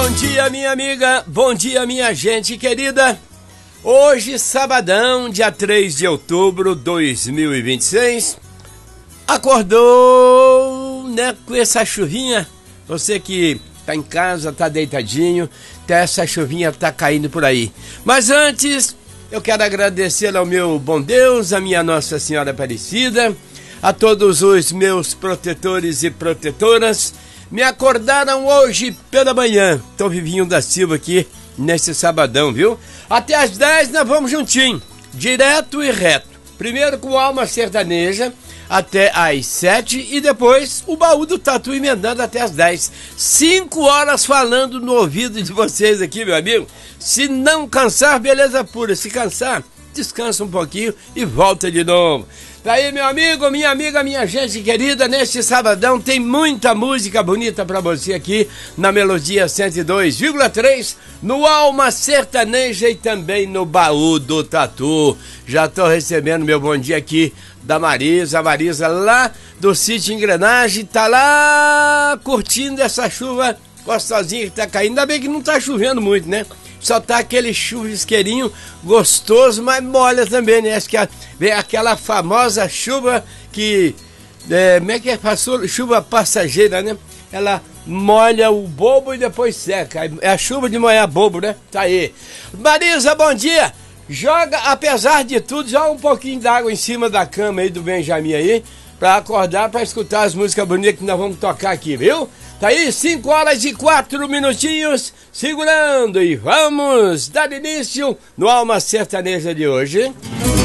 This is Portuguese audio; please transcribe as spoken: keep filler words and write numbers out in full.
Bom dia, minha amiga, bom dia, minha gente querida. Hoje, sabadão, dia três de outubro de dois mil e vinte e seis. Acordou, né, com essa chuvinha? Você que tá em casa, tá deitadinho, tá, essa chuvinha tá caindo por aí. Mas antes, eu quero agradecer ao meu bom Deus, a minha Nossa Senhora Aparecida, a todos os meus protetores e protetoras. Me acordaram hoje pela manhã. Tô Vivinho da Silva aqui nesse sabadão, viu? Até às dez nós vamos juntinho, direto e reto. Primeiro com Alma Sertaneja até às sete e depois o Baú do Tatu emendando até às dez. Cinco horas falando no ouvido de vocês aqui, meu amigo. Se não cansar, beleza pura. Se cansar, descansa um pouquinho e volta de novo. Tá aí, meu amigo, minha amiga, minha gente querida, neste sabadão tem muita música bonita pra você aqui na Melodia cento e dois vírgula três, no Alma Sertaneja e também no Baú do Tatu. Já tô recebendo meu bom dia aqui da Marisa, a Marisa lá do Sítio Engrenagem, tá lá curtindo essa chuva gostosinha que tá caindo. Ainda bem que não tá chovendo muito, né? Só tá aquele chuvisqueirinho gostoso, mas molha também, né? Acho que vem aquela famosa chuva que... É, como é que é? Passou, chuva passageira, né? Ela molha o bobo e depois seca. É a chuva de molhar bobo, né? Tá aí. Marisa, bom dia! Joga, apesar de tudo, joga um pouquinho d'água em cima da cama aí do Benjamin aí, pra acordar, pra escutar as músicas bonitas que nós vamos tocar aqui, viu? Tá aí, cinco horas e quatro minutinhos, segurando, e vamos dar início no Alma Sertaneja de hoje.